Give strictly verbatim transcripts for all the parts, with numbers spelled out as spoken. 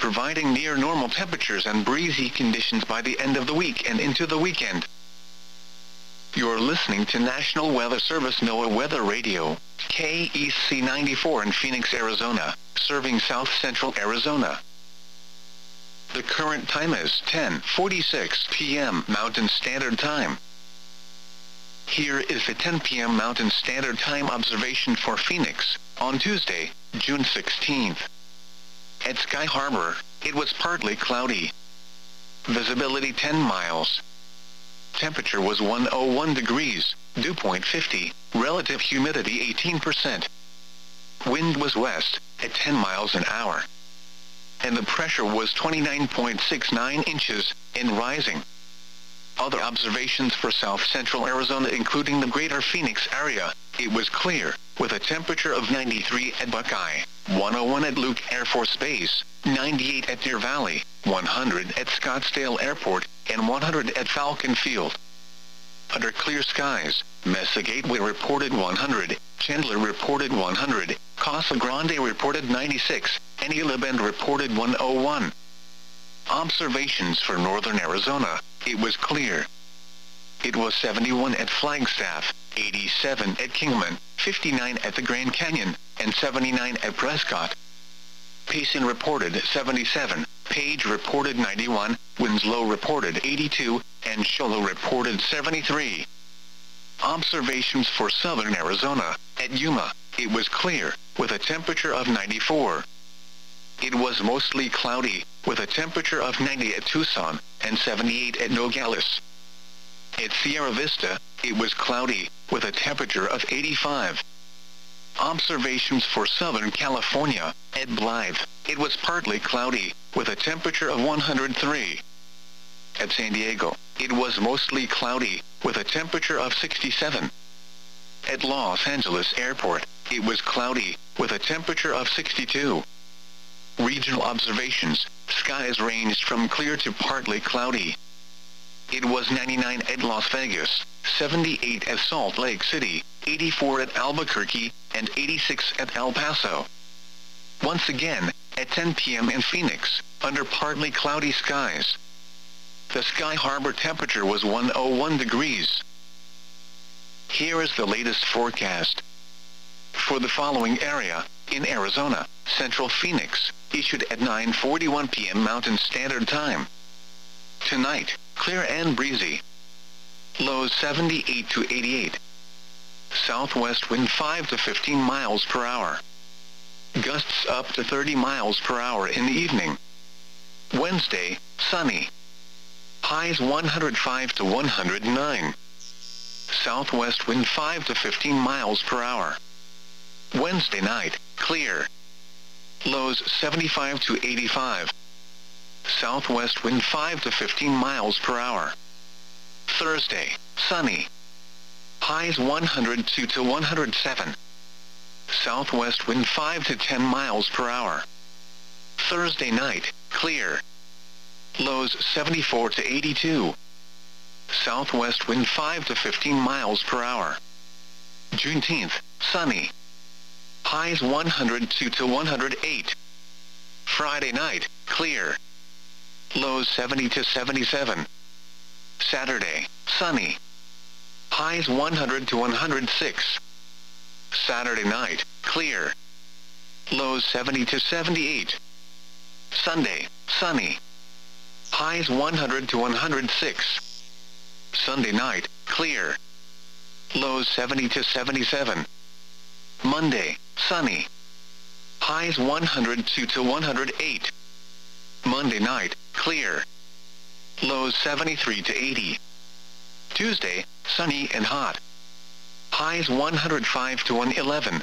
providing near normal temperatures and breezy conditions by the end of the week and into the weekend. You're listening to National Weather Service NOAA Weather Radio, K E C ninety-four in Phoenix, Arizona, serving south central Arizona. The current time is ten forty-six p m Mountain Standard Time. Here is the ten p m Mountain Standard Time observation for Phoenix, on Tuesday, June sixteenth. At Sky Harbor, it was partly cloudy. Visibility ten miles. Temperature was one hundred one degrees, dew point fifty, relative humidity eighteen percent. Wind was west, at ten miles an hour. And the pressure was twenty-nine point six nine inches, and rising. Other observations for south central Arizona including the greater Phoenix area, it was clear, with a temperature of ninety-three at Buckeye, one hundred one at Luke Air Force Base, ninety-eight at Deer Valley, one hundred at Scottsdale Airport, and one hundred at Falcon Field. Under clear skies, Mesa Gateway reported one hundred, Chandler reported one hundred, Casa Grande reported ninety-six, and Gila Bend reported one hundred one. Observations for northern Arizona, it was clear. It was seventy-one at Flagstaff, eighty-seven at Kingman, fifty-nine at the Grand Canyon, and seventy-nine at Prescott. Payson reported seventy-seven, Page reported ninety-one, Winslow reported eighty-two, and Shoalo reported seventy-three. Observations for southern Arizona, at Yuma, it was clear, with a temperature of ninety-four. It was mostly cloudy, with a temperature of ninety at Tucson, and seventy-eight at Nogales. At Sierra Vista, it was cloudy, with a temperature of eighty-five. Observations for Southern California, at Blythe, it was partly cloudy, with a temperature of one hundred three. At San Diego, it was mostly cloudy, with a temperature of sixty-seven. At Los Angeles Airport, it was cloudy, with a temperature of sixty-two. Regional observations, skies ranged from clear to partly cloudy. It was ninety-nine at Las Vegas, seventy-eight at Salt Lake City, eighty-four at Albuquerque, and eighty-six at El Paso. Once again, at ten p m in Phoenix, under partly cloudy skies. The Sky Harbor temperature was one hundred one degrees. Here is the latest forecast. For the following area, in Arizona, Central Phoenix, issued at nine forty-one p m Mountain Standard Time. Tonight, clear and breezy. Lows seventy-eight to eighty-eight. Southwest wind five to fifteen miles per hour. Gusts up to thirty miles per hour in the evening. Wednesday, sunny. Highs one hundred five to one hundred nine. Southwest wind five to fifteen miles per hour. Wednesday night, clear. Lows seventy-five to eighty-five. Southwest wind five to fifteen miles per hour. Thursday, sunny. Highs one hundred two to one hundred seven. Southwest wind five to ten miles per hour. Thursday night, clear. Lows seventy-four to eighty-two. Southwest wind five to fifteen miles per hour. Juneteenth, sunny. Highs one hundred two to one hundred eight. Friday night, clear. Lows seventy to seventy-seven. Saturday, sunny. Highs one hundred to one hundred six. Saturday night, clear. Lows seventy to seventy-eight. Sunday, sunny. Highs one hundred to one hundred six. Sunday night, clear. Lows seventy to seventy-seven. Monday, sunny. Highs one hundred two to one hundred eight. Monday night, clear. Lows seventy-three to eighty. Tuesday, sunny and hot. Highs one hundred five to one hundred eleven.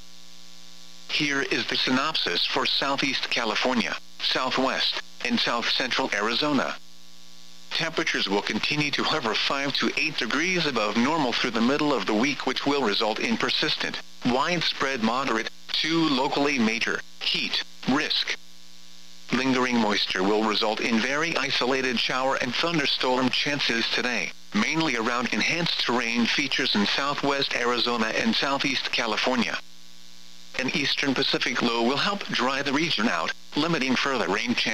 Here is the synopsis for Southeast California, Southwest, and South Central Arizona. Temperatures will continue to hover five to eight degrees above normal through the middle of the week, which will result in persistent, widespread moderate, to locally major, heat risk. Lingering moisture will result in very isolated shower and thunderstorm chances today, mainly around enhanced terrain features in southwest Arizona and southeast California. An eastern Pacific low will help dry the region out, limiting further rain chances.